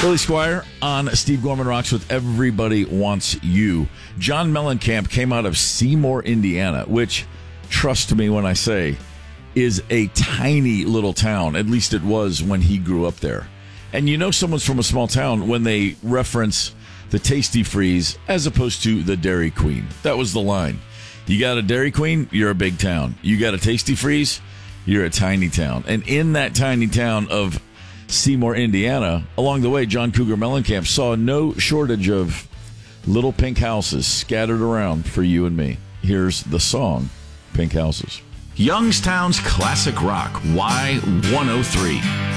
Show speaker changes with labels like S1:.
S1: Billy Squire on Steve Gorman Rocks with Everybody Wants You. John Mellencamp came out of Seymour, Indiana, which, trust me when I say, is a tiny little town. At least it was when he grew up there. And you know someone's from a small town when they reference the Tasty Freeze as opposed to the Dairy Queen. That was the line. You got a Dairy Queen, you're a big town. You got a Tasty Freeze, you're a tiny town. And in that tiny town of Seymour, Indiana, along the way, John Cougar Mellencamp saw no shortage of little pink houses scattered around for you and me. Here's the song, Pink Houses.
S2: Youngstown's Classic Rock, Y103.